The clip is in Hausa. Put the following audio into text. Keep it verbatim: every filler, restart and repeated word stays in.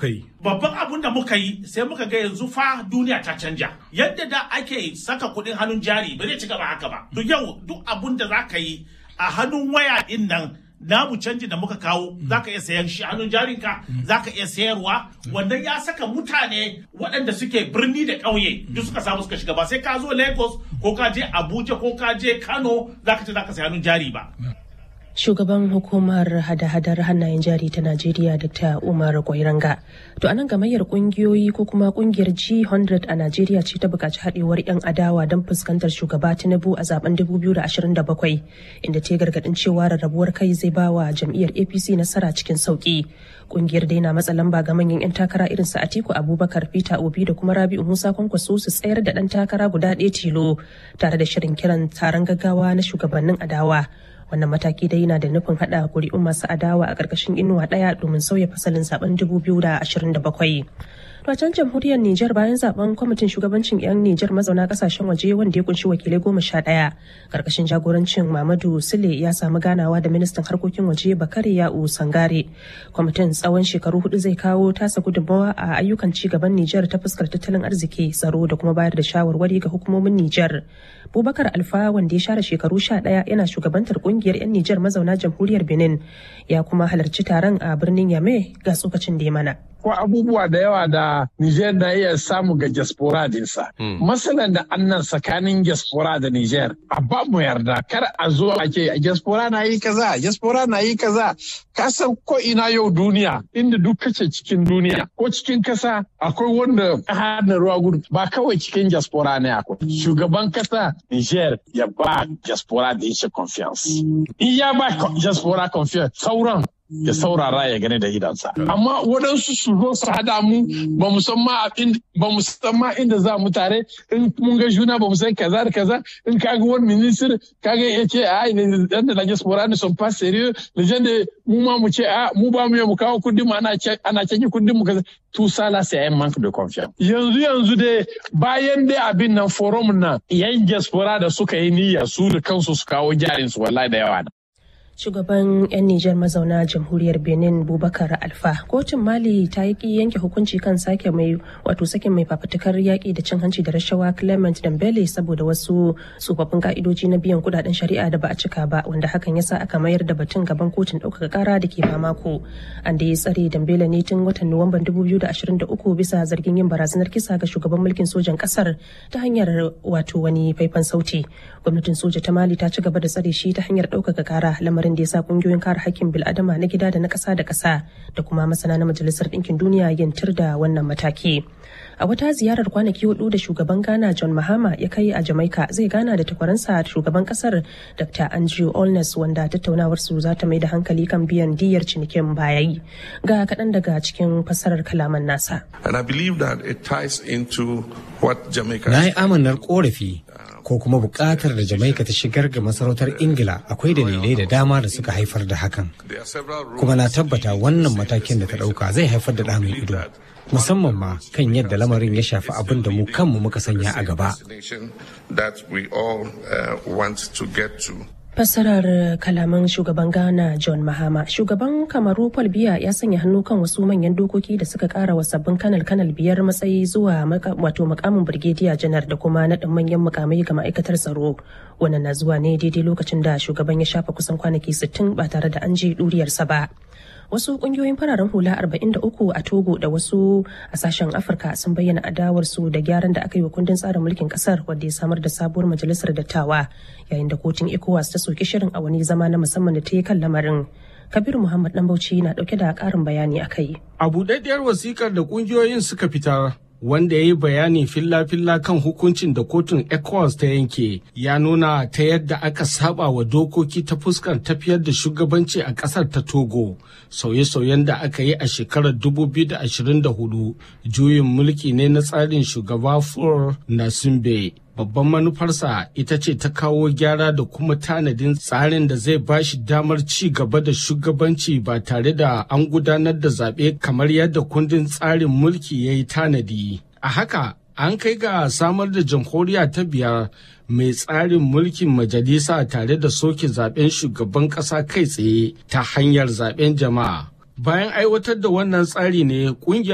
kuka yi? Babban abun da muka yi sai muka ga yanzu fa duniya ta canja. Yadda da ake saka kuɗin hannun jari ba zai ci gaba haka ba. To yau duk abun da za ka yi a hannun waya ɗin nan namu canji da muka kawo za ka iya sayan shi hannun jarinka za ka iya sayarwa wannan ya saka mutane waɗanda suke birni da ƙauye duk suka samu suka shiga ba sai ka zo Lagos ko ka je Abuja ko ka je Kano za ka ce za ka sayi hannun jari ba. Shugaban hukumar hada-hadar hannayen jari ta Najeriya Dr. Umar Gwairanga. To anan gamayyar kungiyoyi ko kuma kungiyar G one hundred a Najeriya ce ta buƙaci haɗewar 'yan adawa don fuskantar shugaba Tinubu a zaben dubu biyu da ashirin da bakwai inda ta gargaɗin cewa rarrabuwar kai zai ba wa jam'iyyar A P C nasara cikin sauƙi. Kungiyar dai na matsa lamba ga manyan 'yan takara irin su Atiku Abubakar, Peter Obi da kuma Rabi'u Musa Kwankwaso su tsayar da ɗan takara guda ɗaya tilo tare da shirin kiran taron gaggawa na shugabannin adawa. Wannan mataki dai yana da nufin hada kuri'un masu adawa a ƙarƙashin inuwa ɗaya domin sauya fasalin zaben dubu biyu da ashirin da bakwai. To a can jamhuriyar Nijar bayan zaben kwamitin shugabancin 'yan Nijar mazauna kasashen waje wanda ya kunshi wakilai goma sha ɗaya ƙarƙashin jagorancin Mamadu Sule ya samu ganawa da ministan harkokin waje Bakari Ya'u Sangare. Kwamitin tsawon shekaru hudu zai kawo tasa gudunmawa a ayyukan ci gaban Nijar ta fuskar tattalin arziki, tsaro da kuma bayar da shawarwari ga hukumomin Nijar. Bubakar Alfa wanda ya share shekaru sha ɗaya yana shugabantar kungiyar 'yan Nijar mazauna jamhuriyar Benin ya kuma halarci taron a birnin Yame ga tsokacin da ya mana. Ko abubuwa da yawa da Niger na iya samu ga diaspora dinsa. Masalan da annan tsakanin diaspora da Niger a ba mu yarda kar a zo a ce diaspora na yi kaza, diaspora na yi kaza. Ka san ko ina yau duniya inda duk kace cikin duniya ko cikin kasa akwai wanda hana ruwa gudu ba kawai cikin diaspora ne akwai. Shugaban kasa Niger ya ba diaspora da yake confiance. In ya ba diaspora confiance sauran ya saurara ya gane da idansa. Amma waɗansu su zo su hada mu ba mu san ma inda za mu tare in mun ga juna ba mu san kaza da kaza in ka ga wani minister ka ga ya ce a ne da da diaspora ne son pas sérieux les gens de mu ma mu ce a mu ba mu mu kawo kudin mu ana ana canje kudin mu kaza tout ça là c'est un manque de confiance. Yanzu yanzu dai bayan dai abin nan forum nan yan diaspora da suka yi niyya su da kansu su kawo jarin su wallahi da yawa. Shugaban 'yan Nijar mazauna jamhuriyar Benin Bubakar Alfa. Kotun Mali ta yi yanke hukunci kan sake mai wato sakin mai fafutukar yaƙi da cin hanci da rashawa Clement Dembele saboda wasu tsofaffin ka'idoji na biyan kudaden shari'a da ba a cika ba wanda hakan ya sa aka mayar da batun gaban kotun ɗaukaka ƙara da ke Bamako. An da ya tsare Dembele ne tun watan Nuwamban dubu biyu da ashirin da uku bisa zargin yin barazanar kisa ga shugaban mulkin sojan ƙasar ta hanyar wato wani faifan sauti. Gwamnatin soja ta Mali ta ci gaba da tsare shi ta hanyar ɗaukaka ƙara lamarin da ya sa kungiyoyin kare hakkin bil'adama na gida da na ƙasa da ƙasa da kuma masana na Majalisar Ɗinkin Duniya yin tir da wannan mataki. A wata ziyarar kwanaki hudu da shugaban Ghana John Mahama ya kai a Jamaica zai gana da takwaransa shugaban kasar Doctor Andrew Holness wanda tattaunawar su za ta mai da hankali kan biyan diyyar cinikin bayayi. Ga kaɗan daga cikin fassarar kalaman nasa. And I believe that it ties into what Jamaica. Na yi amanar korafi ko kuma buƙatar da Jamaica ta shigar ga masarautar Ingila akwai dalilai da dama da suka haifar da hakan. Kuma na tabbata wannan matakin da ta ɗauka zai haifar da ɗa mai ido. Musamman ma kan yadda lamarin ya shafi abin da mu kanmu muka sanya a gaba. Fassarar kalaman shugaban Ghana John Mahama. Shugaban Kamaru Paul Biya ya sanya hannu kan wasu manyan dokoki da suka kara wa sabbin kanal-kanal biyar matsayi zuwa wato makamin Brigadier Janar da kuma naɗin manyan mukamai ga ma'aikatar tsaro. Wannan na zuwa ne daidai lokacin da shugaban ya shafa kusan kwanaki sittin ba tare da an ji ɗuriyarsa ba. Wasu kungiyoyin fararen hula arba'in da uku a Togo da wasu a sashen Afirka sun bayyana adawarsu da gyaran da aka yi wa kundin tsarin mulkin kasar wanda ya samar da sabuwar majalisar dattawa yayin da kotun ECOWAS ta soki shirin a wani zama na musamman da ta yi kan lamarin. Kabir Muhammad Dambauci na dauke da karin bayani a kai. A buɗaɗɗiyar wasikar da kungiyoyin suka fitar wanda ya yi bayani filla-filla kan hukuncin da kotun ECOWAS ta yanke ya nuna ta yadda aka saba wa dokoki ta fuskar tafiyar da shugabanci a ƙasar ta Togo. Sauye-sauyen da aka yi a shekarar dubu biyu da ashirin da hudu juyin mulki ne na tsarin shugaba Faure Gnassingbe. Babban manufarsa ita ce ta kawo gyara da kuma tanadin tsarin da zai ba shi damar ci gaba da shugabanci ba tare da an gudanar da zaɓe kamar yadda kundin tsarin mulki ya yi tanadi. A haka, an kai ga samar da jamhuriya ta biyar mai tsarin mulkin majalisa tare da soke zaɓen shugaban ƙasa kai tsaye ta hanyar zaɓen jama'a. Bayan aiwatar da wannan tsari ne ƙungiyar